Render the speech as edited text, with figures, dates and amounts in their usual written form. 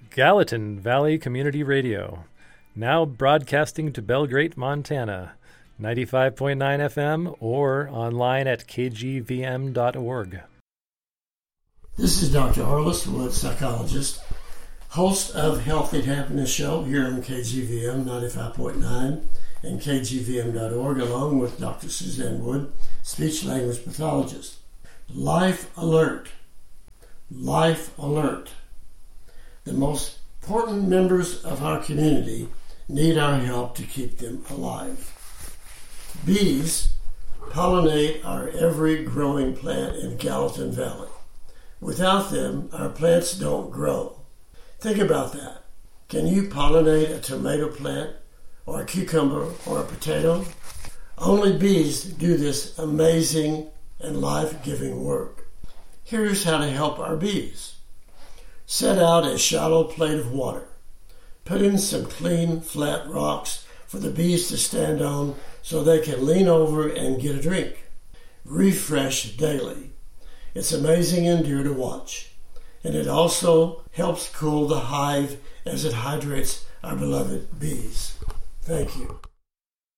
Gallatin Valley Community Radio, now broadcasting to Belgrade, Montana, 95.9 FM or online at kgvm.org. This is Dr. Arliss Wood, psychologist, host of Health and Happiness Show here on KGVM 95.9 and kgvm.org, along with Dr. Suzanne Wood, speech-language pathologist. Life alert. Life alert. The most important members of our community need our help to keep them alive. Bees pollinate our every growing plant in Gallatin Valley. Without them, our plants don't grow. Think about that. Can you pollinate a tomato plant or a cucumber or a potato? Only bees do this amazing and life-giving work. Here's how to help our bees. Set out a shallow plate of water. Put in some clean, flat rocks for the bees to stand on so they can lean over and get a drink. Refresh daily. It's amazing and dear to watch. And it also helps cool the hive as it hydrates our beloved bees. Thank you.